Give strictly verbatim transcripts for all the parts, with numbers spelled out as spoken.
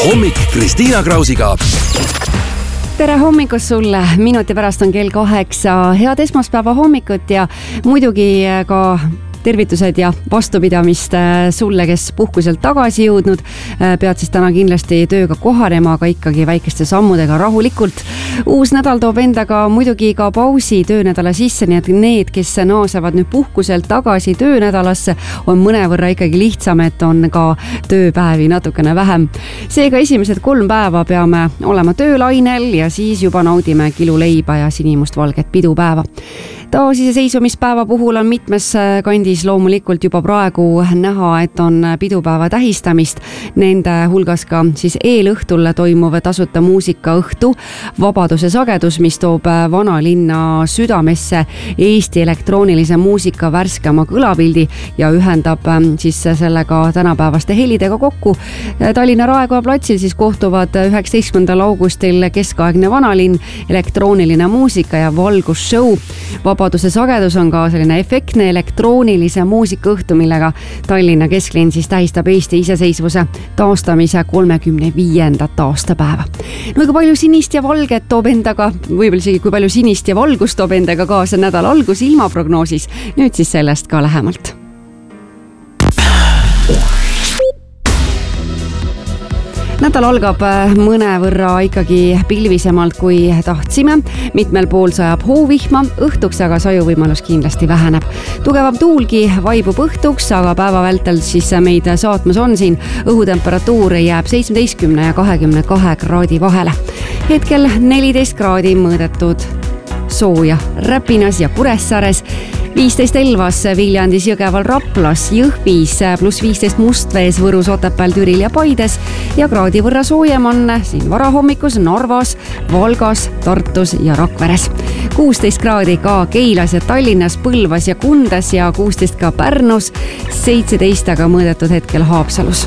hommik Kristiina Krausiga. Tere hommikust sulle, minuti pärast on kell kaheksa, head esmaspäeva hommikut ja muidugi ka tervitused ja vastupidamist sulle, kes puhkuselt tagasi jõudnud. Pead siis täna kindlasti tööga kohanema, aga ikkagi väikeste sammudega rahulikult. Uus nädal toob endaga muidugi ka pausi töönädala sisse, nii et need, kes naasevad nüüd puhkuselt tagasi töönädalasse, on mõnevõrra ikkagi lihtsam, et on ka tööpäevi natukene vähem. Seega esimesed kolm päeva peame olema töölainel ja siis juba naudime kiluleiba ja sinimustvalget pidupäeva. Taasiseseisvumispäeva puhul on mitmes kandis loomulikult juba praegu näha, et on pidupäeva tähistamist. Nende hulgas ka siis eelõhtul toimuv tasuta muusikaõhtu Vabaduse sagedus, mis toob vanalinna südamesse Eesti elektroonilise muusika värskema kõlapildi ja ühendab siis sellega tänapäevaste helidega kokku. Tallinna Raekoja platsil siis kohtuvad üheksateistkümnendal augustil keskaegne vanalinn, elektrooniline muusika ja valgusshow. Vabaduse sagedus on ka selline efektne elektroonilise muusikaõhtu, millega Tallinna kesklinn siis tähistab Eesti iseseisvuse taastamise kolmekümne viiendat aastapäeva. No kui palju sinist ja valget toob endaga, võib-olla isegi kui palju sinist ja valgust toob endaga kaasa nädala algus ilmaprognoosis, nüüd siis sellest ka lähemalt. Nädal algab mõnevõrra ikkagi pilvisemalt kui tahtsime. Mitmel pool sajab hoovihma, õhtuks aga sajuvõimalus kindlasti väheneb. Tugevam tuulgi vaibub õhtuks, aga päeva vältel siis meid saatmas on siin. Õhutemperatuur jääb seitsmeteistkümne ja kahekümne kahe kraadi vahele. Hetkel neliteist kraadi mõõdetud sooja Räpinas ja Kuressaares, viisteist Elvas, Viljandis, Jõgeval, Raplas, Jõhvis, pluss viisteist Mustvees, Võrus, Otepääl, Türil ja Paides ja kraadi võrra soojem on siin varahommikus Narvas, Valgas, Tartus ja Rakveres. kuusteist kraadi ka Keilas ja Tallinnas, Põlvas ja Kundas ja kuusteist ka Pärnus, seitseteist aga mõõdetud hetkel Haapsalus.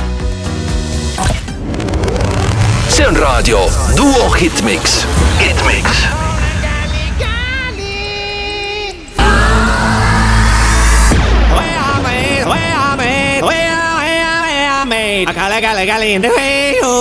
See on raadio Duo Hitmix. Hitmix. Cali, cali, caliente,